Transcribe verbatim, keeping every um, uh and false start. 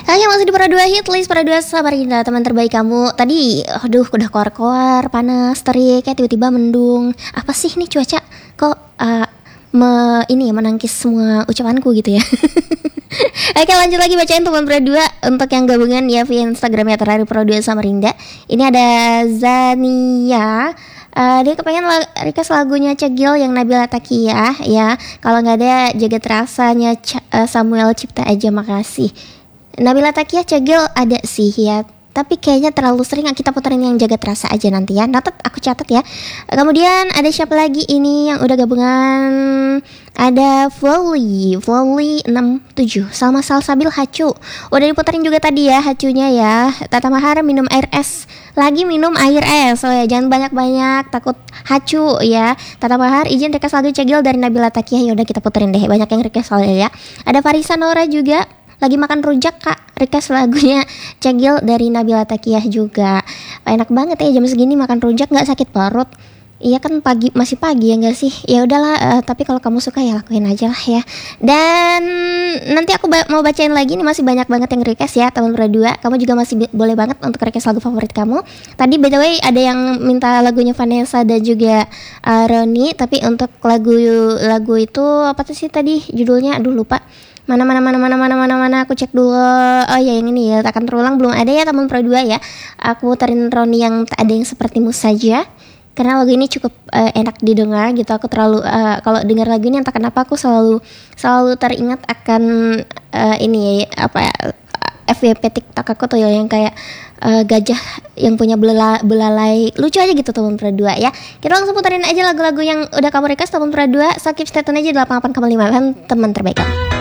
Oke, masih di Para Dua Hit List Para Dua Samarinda, teman terbaik kamu. Tadi, aduh, udah koar-koar, panas, terik, kayak tiba-tiba mendung. Apa sih nih cuaca? Kok uh, me, ini ya menangkis semua ucapanku gitu ya. Oke, lanjut lagi bacain teman Para Dua untuk yang gabungan ya via Instagramnya Terari Para Dua Samarinda. Ini ada Zania. Uh, dia kepengen la- request lagunya Cegil yang Nabila Takiyah ya. Kalau nggak ada Jagat Rasanya C- uh, Samuel Cipta Aja, makasih. Nabila Takiyah Cegil ada sih ya, tapi kayaknya terlalu sering kita puterin yang Jagat Rasa aja nanti ya. Noted, aku catat ya. Kemudian ada siapa lagi ini yang udah gabungan? Ada Volley Volley enam tujuh Salma Salsabil Hacu. Udah diputerin juga tadi ya hacunya ya. Tata Mahar minum air es. Lagi minum air es. Oh ya, jangan banyak-banyak, takut hacu ya. Tata Mahar izin request lagu Cegil dari Nabila Takiyah. Ya udah kita puterin deh. Banyak yang request soalnya ya. Ada Farisa Nora juga lagi makan rujak kak, request lagunya Cegil dari Nabila Takiyah juga. Enak banget ya jam segini makan rujak nggak sakit perut. Iya kan pagi, masih pagi ya nggak sih? Ya udahlah, uh, tapi kalau kamu suka ya lakuin aja lah ya. Dan nanti aku ba- mau bacain lagi nih, masih banyak banget yang request ya teman berdua. Kamu juga masih bi- boleh banget untuk request lagu favorit kamu. Tadi by the way ada yang minta lagunya Vanessa dan juga uh, Roni, tapi untuk lagu lagu itu apa sih tadi judulnya? Aduh lupa. Mana mana mana mana mana mana mana aku cek dulu. Oh ya yang ini ya, takkan terulang, belum ada ya teman Pro dua ya. Aku tarin Roni yang tak ada yang sepertimu saja. Karena lagu ini cukup uh, enak didengar gitu. Aku terlalu uh, kalau dengar lagu ini entah kenapa aku selalu selalu teringat akan uh, ini ya, apa ya, F Y P TikTok aku tuh ya, yang kayak uh, gajah yang punya belala, belalai lucu aja gitu teman Pro dua ya. Kita langsung puterin aja lagu-lagu yang udah kamu request teman Pro dua. So keep stay tune aja delapan puluh delapan koma lima teman terbaik kamu.